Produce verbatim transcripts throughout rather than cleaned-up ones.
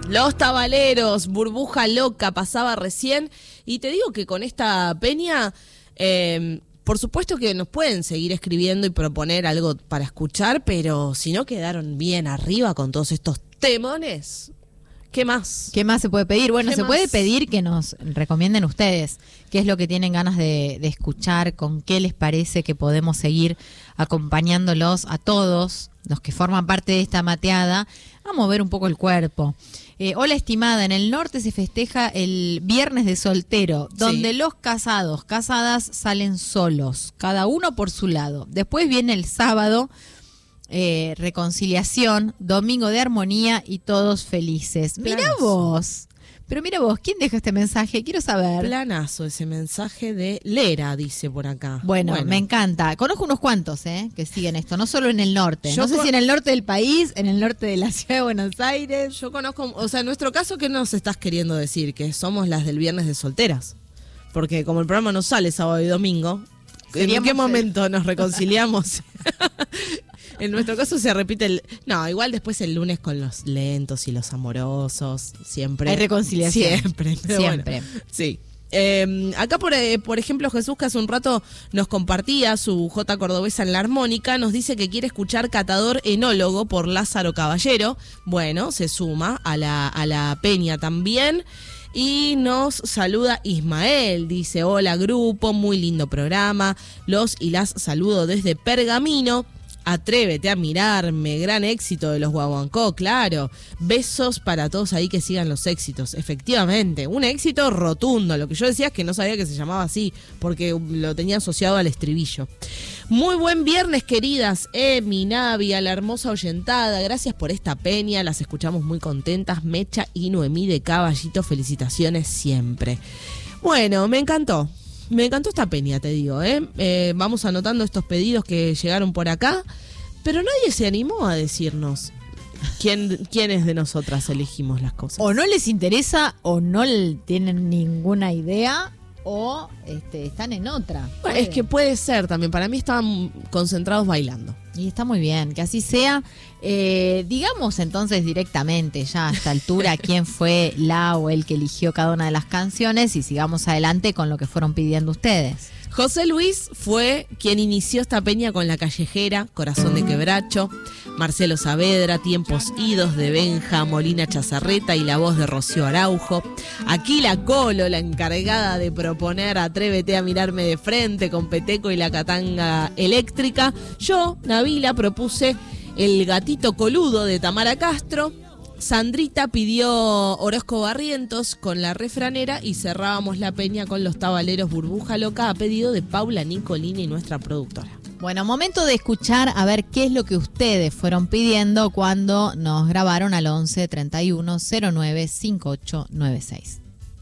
Los Tabaleros, Burbuja Loca, pasaba recién. Y te digo que con esta peña, eh, por supuesto que nos pueden seguir escribiendo y proponer algo para escuchar, pero si no quedaron bien arriba con todos estos temones, ¿qué más? ¿Qué más se puede pedir? Bueno, se más? puede pedir que nos recomienden ustedes qué es lo que tienen ganas de, de escuchar, con qué les parece que podemos seguir acompañándolos a todos los que forman parte de esta mateada a mover un poco el cuerpo. Eh, hola, estimada, en el norte se festeja el viernes de soltero, donde sí. los casados, casadas salen solos, cada uno por su lado. Después viene el sábado, eh, reconciliación, domingo de armonía y todos felices. Mira vos, pero mira vos, ¿quién deja este mensaje? Quiero saber. Planazo ese mensaje de Lera, dice por acá. Bueno, bueno, me encanta. Conozco unos cuantos eh, que siguen esto, no solo en el norte. Yo no sé con... si en el norte del país, en el norte de la ciudad de Buenos Aires. Yo conozco, o sea, en nuestro caso, ¿qué nos estás queriendo decir? Que somos las del viernes de solteras. Porque como el programa no sale sábado y domingo, ¿en qué momento el... nos reconciliamos? En nuestro caso se repite el... No, igual después el lunes con los lentos y los amorosos, siempre. Hay reconciliación. Siempre. Siempre. Bueno, sí. Eh, acá, por, eh, por ejemplo, Jesús, que hace un rato nos compartía su Jota cordobesa en la armónica, nos dice que quiere escuchar Catador Enólogo por Lázaro Caballero. Bueno, se suma a la, a la peña también. Y nos saluda Ismael, dice, hola grupo, muy lindo programa, los y las saludo desde Pergamino. Atrévete a mirarme, gran éxito de los Guaguancó, claro. Besos para todos ahí que sigan los éxitos. Efectivamente, un éxito rotundo. Lo que yo decía es que no sabía que se llamaba así, porque lo tenía asociado al estribillo. Muy buen viernes, queridas. Emi, Navi, a la hermosa oyentada. Gracias por esta peña, las escuchamos muy contentas. Mecha y Noemí de Caballito, felicitaciones siempre. Bueno, me encantó. Me encantó esta peña, te digo, ¿eh? ¿eh? Vamos anotando estos pedidos que llegaron por acá, pero nadie se animó a decirnos quién, quiénes de nosotras elegimos las cosas. O no les interesa, o no tienen ninguna idea, o este, están en otra. Bueno, es que puede ser también. Para mí estaban concentrados bailando. Y está muy bien, que así sea. Eh, digamos entonces directamente ya a esta altura quién fue la o el que eligió cada una de las canciones y sigamos adelante con lo que fueron pidiendo ustedes. José Luis fue quien inició esta peña con La Callejera, Corazón de Quebracho. Marcelo Saavedra, Tiempos Idos de Benja, Molina Chazarreta y la voz de Rocío Araujo. Aquila Colo, la encargada de proponer Atrévete a mirarme de frente con Peteco y la Catanga Eléctrica. Yo, Navila, propuse El Gatito Coludo de Tamara Castro. Sandrita pidió Orozco Barrientos con La Refranera y cerrábamos la peña con Los Tabaleros Burbuja Loca a pedido de Paula Nicolini, nuestra productora. Bueno, momento de escuchar a ver qué es lo que ustedes fueron pidiendo cuando nos grabaron al once treinta y uno cero nueve cincuenta y ocho noventa y seis.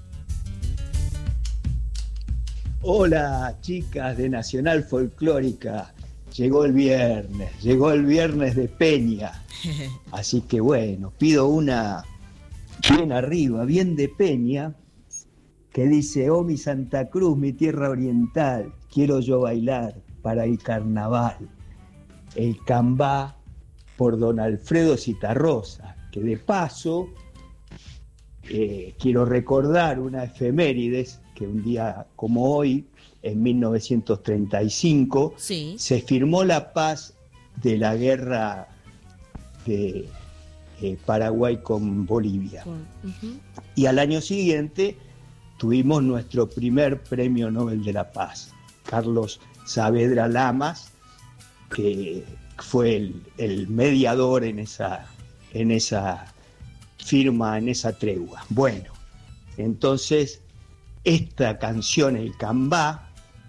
Hola, chicas de Nacional Folclórica. Llegó el viernes, llegó el viernes de peña. Así que bueno, pido una bien arriba, bien de peña, que dice: oh mi Santa Cruz, mi tierra oriental, quiero yo bailar para el carnaval. El cambá por don Alfredo Citarrosa, que de paso eh, quiero recordar una efemérides que un día como hoy, en mil novecientos treinta y cinco, sí, se firmó la paz de la guerra de eh, Paraguay con Bolivia. Uh-huh. Y al año siguiente tuvimos nuestro primer premio Nobel de la Paz, Carlos Saavedra Lamas, que fue el, el mediador en esa, en esa firma, en esa tregua. Bueno, entonces esta canción, el cambá,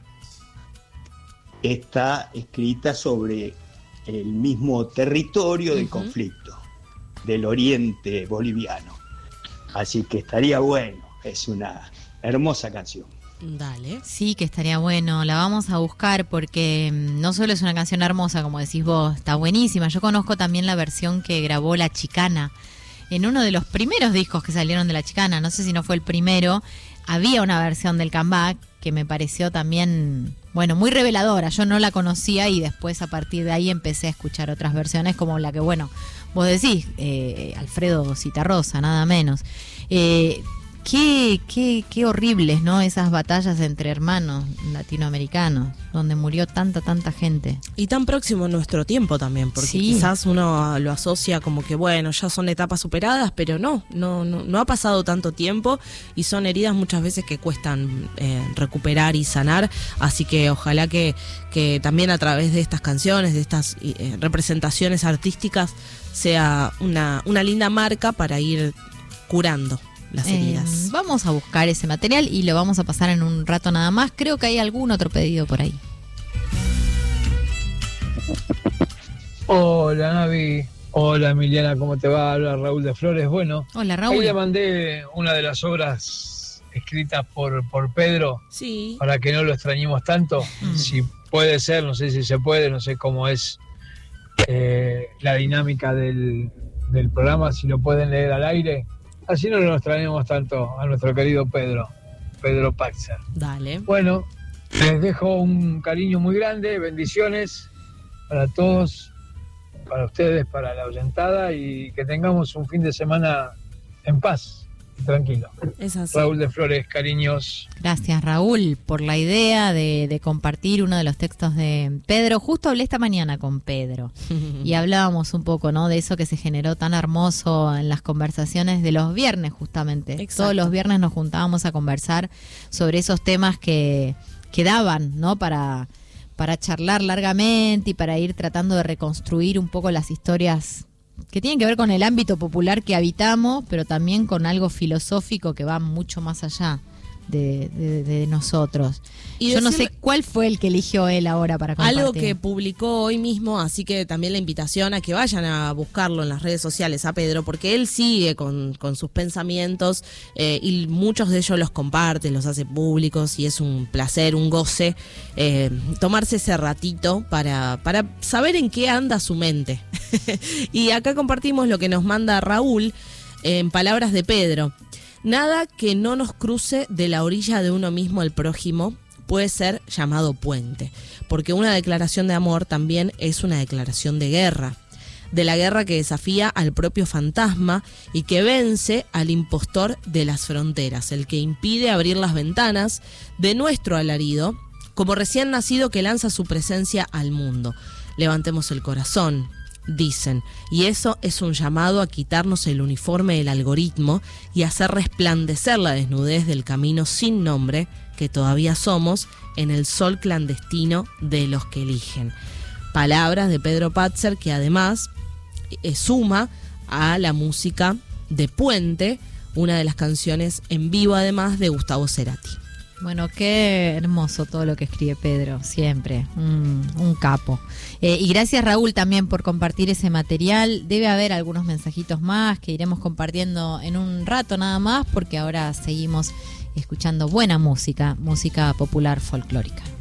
está escrita sobre el mismo territorio del uh-huh. conflicto, del oriente boliviano. Así que estaría bueno, es una hermosa canción. Dale. Sí, que estaría bueno, la vamos a buscar porque no solo es una canción hermosa, como decís vos, está buenísima. Yo conozco también la versión que grabó La Chicana en uno de los primeros discos que salieron de La Chicana, no sé si no fue el primero. Había una versión del cambá que me pareció también, bueno, muy reveladora. Yo no la conocía y después a partir de ahí empecé a escuchar otras versiones como la que, bueno, vos decís, eh, Alfredo Citarrosa, nada menos. Eh, qué, qué, qué horribles, ¿no? Esas batallas entre hermanos latinoamericanos, donde murió tanta, tanta gente. Y tan próximo en nuestro tiempo también, porque Sí. quizás uno lo asocia como que, bueno, ya son etapas superadas, pero no, no, no, no ha pasado tanto tiempo y son heridas muchas veces que cuestan eh, recuperar y sanar, así que ojalá que, que también a través de estas canciones, de estas eh, representaciones artísticas, sea una, una linda marca para ir curando las heridas. Eh, vamos a buscar ese material y lo vamos a pasar en un rato nada más. Creo que hay algún otro pedido por ahí. Hola Navi, hola Emiliana, ¿cómo te va? Habla Raúl de Flores. Bueno, Hola ahí Raúl. le mandé una de las obras escritas por, por Pedro Sí. para que no lo extrañemos tanto. Mm. Si puede ser, no sé si se puede, no sé cómo es eh, la dinámica del, del programa, si lo pueden leer al aire. Así no lo extrañemos tanto a nuestro querido Pedro, Pedro Paxer. Dale. Bueno, les dejo un cariño muy grande, bendiciones para todos, para ustedes, para la oyentada y que tengamos un fin de semana en paz y tranquilo. Es así. Raúl de Flores, cariños. Gracias Raúl por la idea de, de compartir uno de los textos de Pedro. Justo hablé esta mañana con Pedro y hablábamos un poco, ¿no? De eso que se generó tan hermoso en las conversaciones de los viernes justamente. Exacto. Todos los viernes nos juntábamos a conversar sobre esos temas que, que daban, ¿no? Para, para charlar largamente y para ir tratando de reconstruir un poco las historias que tienen que ver con el ámbito popular que habitamos, pero también con algo filosófico que va mucho más allá de, de, de nosotros. Y Yo no decirle- sé cuál fue el que eligió él ahora para compartir. Algo que publicó hoy mismo, así que también la invitación a que vayan a buscarlo en las redes sociales a Pedro, porque él sigue con, con sus pensamientos eh, y muchos de ellos los comparte, los hace públicos y es un placer, un goce eh, tomarse ese ratito para, para saber en qué anda su mente. Y acá compartimos lo que nos manda Raúl en palabras de Pedro. Nada que no nos cruce de la orilla de uno mismo al prójimo puede ser llamado puente, porque una declaración de amor también es una declaración de guerra, de la guerra que desafía al propio fantasma y que vence al impostor de las fronteras, el que impide abrir las ventanas de nuestro alarido, como recién nacido que lanza su presencia al mundo. Levantemos el corazón, dicen, y eso es un llamado a quitarnos el uniforme del algoritmo y hacer resplandecer la desnudez del camino sin nombre que todavía somos en el sol clandestino de los que eligen. Palabras de Pedro Paxer que además eh, suma a la música de Puente, una de las canciones en vivo además de Gustavo Cerati. Bueno, qué hermoso todo lo que escribe Pedro, siempre, un, un capo. Eh, y gracias Raúl también por compartir ese material. Debe haber algunos mensajitos más que iremos compartiendo en un rato nada más, porque ahora seguimos escuchando buena música, música popular folclórica.